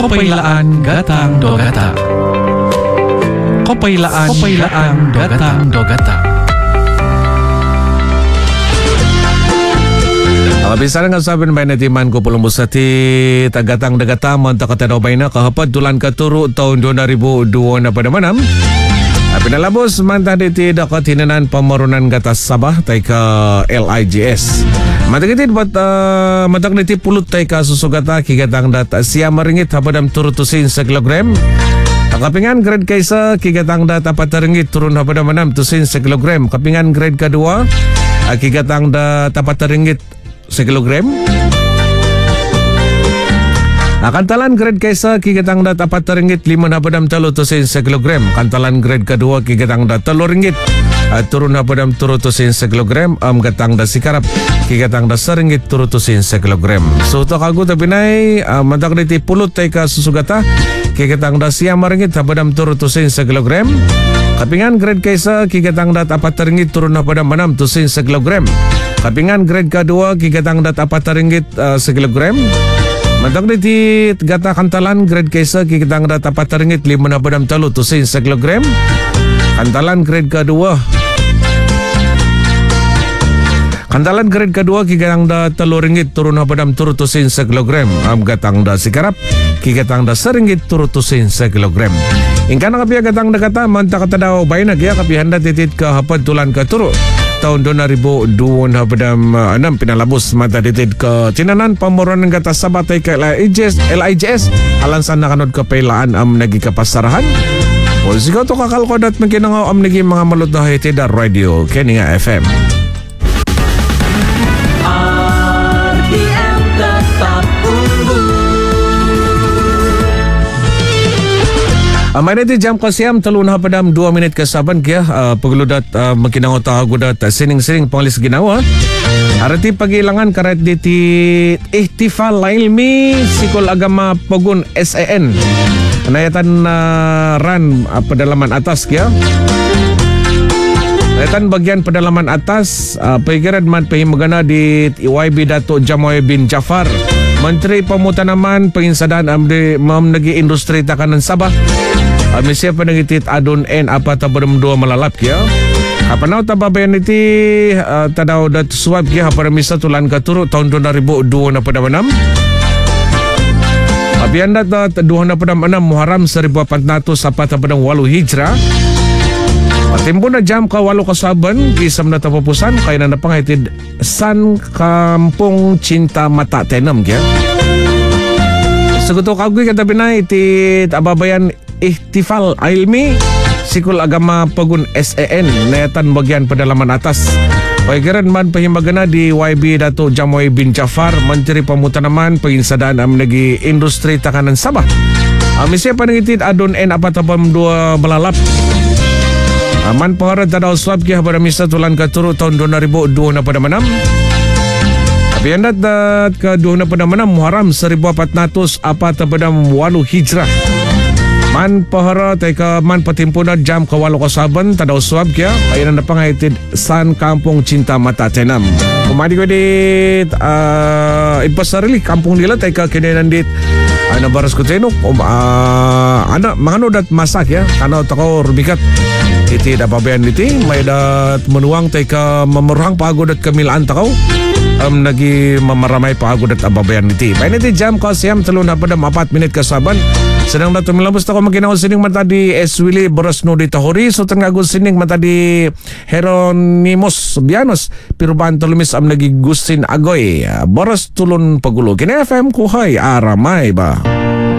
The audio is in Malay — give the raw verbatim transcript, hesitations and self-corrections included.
Kopailaan Gatang Dogata. Kopailaan Kopailaan Gatang Dogata. Bisa dengan sahabat bayi netiman ko pulong busati tagatang dagata mantak kata daw bayi na kahapad tulan katuro tahun dua ribu dua na pada manam. Pinalabos mantah diti dakat hinanan pamarunan gatas Sabah tay ka L I G S. Mantag iti bat uh, mantag diti pulut tay ka susugata kigatang data siya maringit hapadam turutusin sa kilogram. Kapingan grade kaysa kigatang data pataringit turun hapadam manam tusin sa kilogram. Kapingan grade kedua kigatang data pataringit sa kilogram. Kantalan grade kaysa kigatang dat apat ringgit lima na padam talo tusin sa kilogram. Kantalan grade kedua kigatang dat talo ringgit at turun na padam turo tusin sa kilogram. Am gatang da sikarap kigatang da saringgit turo tusin sa kilogram. So to kagu tapinay uh, mantak niti pulut tay ka susugata kigatang da siya maringgit hapadam turo tusin sa kilogram. Kapingan grade kaysa kigatang dat apat ringgit turun na padam manam tusin sa kilogram. Kapingan grade kedua kigatang dat apat ringgit uh, sa kilogram. Mantap di gata kantalan grade kaysa kigatang dat apat ringgit lima na padam talo tusin sa kilogram. Kantalan grade kedua Kantalan grade kedua kigatang da talo ringgit turun na padam turo tusin sa kilogram. Am gatang da sikarap kigatang da saringgit turo tusin sa kilogram. Ingkan nga piya gatang da kata manta kata daw bayan nagya kapihan da titit ka hapad tulan ka turo tahun dua ribu dua na padam enam pinalabos mata ditid ke tinanan pamuruan ng gatas Sabah tay ka L I G S L I G S alansan na kanod kapailaan am nagi kapasarahan. O sigaw to kakalkodat magkinangaw am nagi mga malutahay tida radio kini nga F M. R T M tetap unggul. Uh, may niti jam kasiyam talun ha padam dua minit kasaban kaya uh, pagludat uh, makinango tahagudat uh, sining-sining panglis ginawa. Arati pagilangan karat diti ihtifal lailmi sikol agama pogun S A N. Nayatan uh, ran uh, pedalaman atas kaya. Nayatan bagian pedalaman atas uh, pagiran man pahimagana di Y B Dato Jamoy bin Jafar. Menteri Pemutanaman Penginsadaan amde mam nagi industri takanan Sabah. Ami siya pa nagitit adon en apa tabadam dua malalap kya. Kapanaw tababayan iti uh, tadaw dat suwab kya haparamisa tulan katuro tahun dua ribu dua na padamanam. Abiyan dat dua na padamanam Muharram seribu empat ratus apa tabadang walu hijrah. Patimbo na jam ka walo kasaban isam na tapupusan kaya na napangitid San Kampung Cinta Mata Tenam kya. Seguto kagoy katabi na iti ababayan ihtifal ilmi sikul agama pagun S A N nayatan bagian pedalaman atas. Paigaran man pahimagana di Y B Dato Jamoy bin Jafar Menteri Pemutanaman Penginsadaan am nagi industri takanan Sabah. Amisya panangitid adon en apatabam dua belalap. Aman paharad tadaw swab kaya habaramisa tulan katuro tahun dua ribu dua na padamanam. Apiandat dat ka dua na padamanam Muharram seribu empat ratus apa tabadam walu hijrah. Man pahara tay ka man patimpunad jam kawalo kasaban tadaw swab kya ayan na pangahitid San Kampung Cinta Mata Tenam. Kumadi ko dit uh, ipasarili kampung nila tay ka kinenandit ay nabaras ko tayo um, uh, ana mangano dat masak ya kanaw tako rubikat iti dapabayan iti may dat manuang tay ka mamarhang pagod at kamilaan takaw um, nagi mamaramay pagod at ababayan iti. Bayan iti jam kasiyam talon na padam apat minit kasaban. Sedang na tumilabos ako magkinaw sining mata di S. Willie Borasno di Tahori. So tangagos sining mata di Heronimos Bianos. Pirubahan tulumis am nagigusin agoy. Boras tulon pagulo. Kina F M kuhay aramay ba?